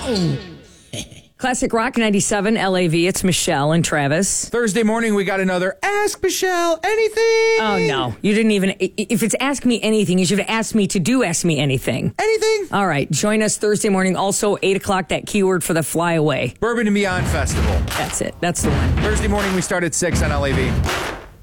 Classic Rock 97 LAV. It's Michelle and Travis. Thursday morning, we got another Ask Michelle Anything. Oh, no. You didn't even... If it's Ask Me Anything, you should have asked me to do Ask Me Anything. Anything? All right. Join us Thursday morning. Also, 8 o'clock, that keyword for the Fly Away. Bourbon and Beyond Festival. That's it. That's the one. Thursday morning, we start at 6 on LAV.